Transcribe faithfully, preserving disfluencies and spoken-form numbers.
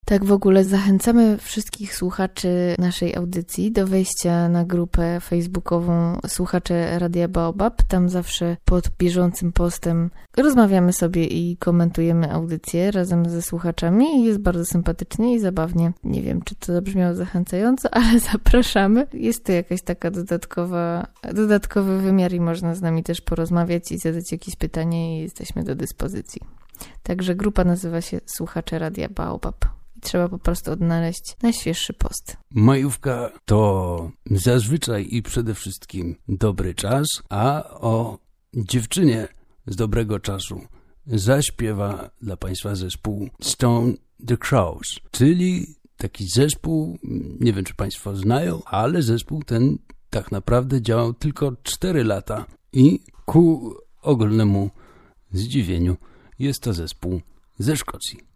Tak w ogóle zachęcamy wszystkich słuchaczy naszej audycji do wejścia na grupę facebookową Słuchacze Radia Baobab. Tam zawsze pod bieżącym postem rozmawiamy sobie i komentujemy audycję razem ze słuchaczami i jest bardzo sympatycznie i zabawnie. Nie wiem, czy to zabrzmiało zachęcająco, ale zapraszamy. Jest to jakaś taka dodatkowa, dodatkowy wymiar i można z nami też porozmawiać i zadać jakieś pytanie i jesteśmy do dyspozycji. Także grupa nazywa się Słuchacze Radia Baobab. Trzeba po prostu odnaleźć najświeższy post. Majówka to zazwyczaj i przede wszystkim dobry czas, a o dziewczynie z dobrego czasu zaśpiewa dla Państwa zespół Stone the Crows, czyli taki zespół, nie wiem czy Państwo znają, ale zespół ten tak naprawdę działał tylko cztery lata i ku ogólnemu zdziwieniu jest to zespół ze Szkocji.